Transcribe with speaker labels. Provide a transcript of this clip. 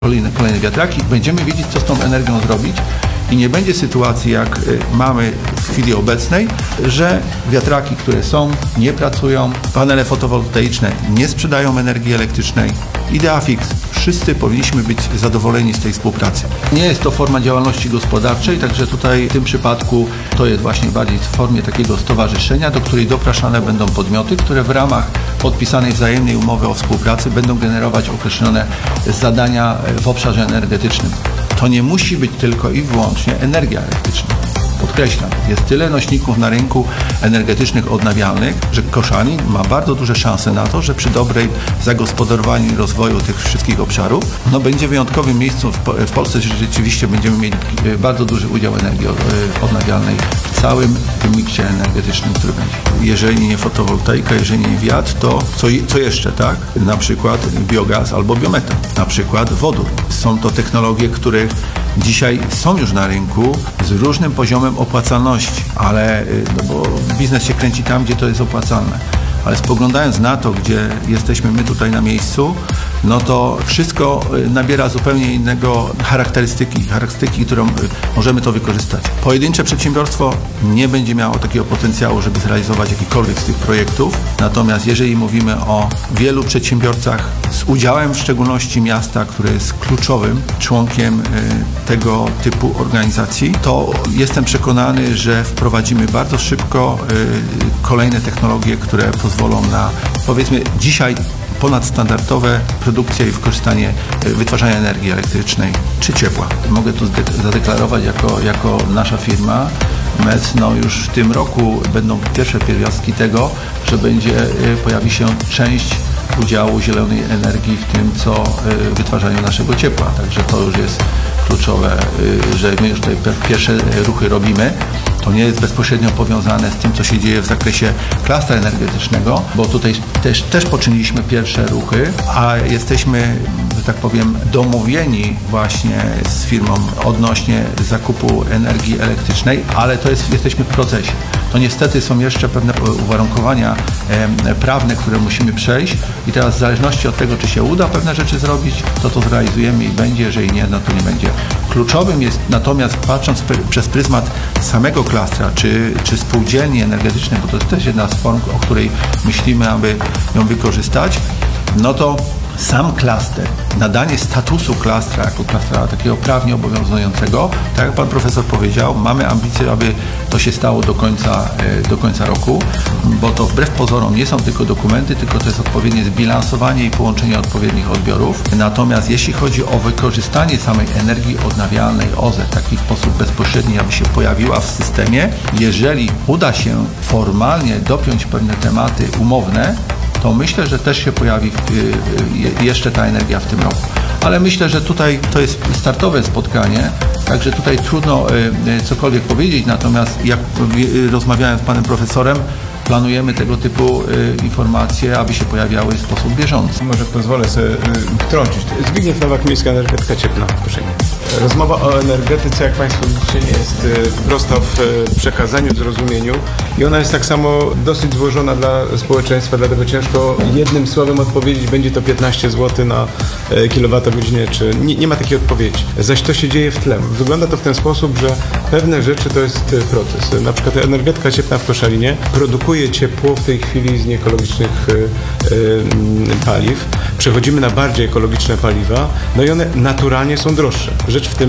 Speaker 1: kolejne wiatraki, będziemy wiedzieć, co z tą energią zrobić i nie będzie sytuacji, jak mamy w chwili obecnej, że wiatraki, które są, nie pracują, panele fotowoltaiczne nie sprzedają energii elektrycznej. Idea fix. Wszyscy powinniśmy być zadowoleni z tej współpracy. Nie jest to forma działalności gospodarczej, także tutaj w tym przypadku to jest właśnie bardziej w formie takiego stowarzyszenia, do której dopraszane będą podmioty, które w ramach podpisanej wzajemnej umowy o współpracy będą generować określone zadania w obszarze energetycznym. To nie musi być tylko i wyłącznie energia elektryczna. Podkreślam, jest tyle nośników na rynku energetycznych odnawialnych, że Koszalin ma bardzo duże szanse na to, że przy dobrej zagospodarowaniu i rozwoju tych wszystkich obszarów, będzie wyjątkowym miejscu w Polsce, że rzeczywiście będziemy mieli bardzo duży udział energii odnawialnej w całym tym miksie energetycznym, który będzie. Jeżeli nie fotowoltaika, jeżeli nie wiatr, to co jeszcze, tak? Na przykład biogaz albo biometan, na przykład wodór. Są to technologie, które dzisiaj są już na rynku z różnym poziomem opłacalności, ale bo biznes się kręci tam, gdzie to jest opłacalne. Ale spoglądając na to, gdzie jesteśmy my tutaj na miejscu, to wszystko nabiera zupełnie innego charakterystyki, którą możemy to wykorzystać. Pojedyncze przedsiębiorstwo nie będzie miało takiego potencjału, żeby zrealizować jakikolwiek z tych projektów. Natomiast jeżeli mówimy o wielu przedsiębiorcach z udziałem w szczególności miasta, które jest kluczowym członkiem tego typu organizacji, to jestem przekonany, że wprowadzimy bardzo szybko kolejne technologie, które pozwolą na, powiedzmy, dzisiaj ponadstandardowe produkcje i wykorzystanie wytwarzania energii elektrycznej czy ciepła. Mogę tu zadeklarować jako nasza firma MEC, już w tym roku będą pierwsze pierwiastki tego, że pojawi się część udziału zielonej energii w tym, co wytwarzaniu naszego ciepła. Także to już jest kluczowe, że my już tutaj pierwsze ruchy robimy. To nie jest bezpośrednio powiązane z tym, co się dzieje w zakresie klastra energetycznego, bo tutaj też poczyniliśmy pierwsze ruchy, a jesteśmy, że tak powiem, domówieni właśnie z firmą odnośnie zakupu energii elektrycznej, ale jesteśmy w procesie. To niestety są jeszcze pewne uwarunkowania prawne, które musimy przejść i teraz w zależności od tego, czy się uda pewne rzeczy zrobić, to zrealizujemy i będzie, jeżeli nie, to nie będzie. Kluczowym jest natomiast, patrząc przez pryzmat samego klastra, czy spółdzielni energetycznej, bo to jest też jedna z form, o której myślimy, aby ją wykorzystać, to sam klaster, nadanie statusu klastra jako klastra takiego prawnie obowiązującego, tak jak pan profesor powiedział, mamy ambicje, aby to się stało do końca roku, bo to wbrew pozorom nie są tylko dokumenty, tylko to jest odpowiednie zbilansowanie i połączenie odpowiednich odbiorów. Natomiast jeśli chodzi o wykorzystanie samej energii odnawialnej OZE w taki sposób bezpośredni, aby się pojawiła w systemie, jeżeli uda się formalnie dopiąć pewne tematy umowne, to myślę, że też się pojawi jeszcze ta energia w tym roku. Ale myślę, że tutaj to jest startowe spotkanie, także tutaj trudno cokolwiek powiedzieć, natomiast jak rozmawiałem z panem profesorem, planujemy tego typu informacje, aby się pojawiały w sposób bieżący.
Speaker 2: Może pozwolę sobie wtrącić. Zbigniew Nowak, Miejska Energetyka Cieplna w Koszynie. Rozmowa o energetyce, jak Państwo widzicie, nie jest prosta w przekazaniu, zrozumieniu i ona jest tak samo dosyć złożona dla społeczeństwa, dlatego ciężko jednym słowem odpowiedzieć, będzie to 15 zł na kilowatogodzinę, czy nie ma takiej odpowiedzi. Zaś to się dzieje w tle. Wygląda to w ten sposób, że pewne rzeczy to jest proces. Na przykład Energetyka Cieplna w Koszalinie produkuje ciepło w tej chwili z nieekologicznych paliw. Przechodzimy na bardziej ekologiczne paliwa, i one naturalnie są droższe. Rzecz w tym,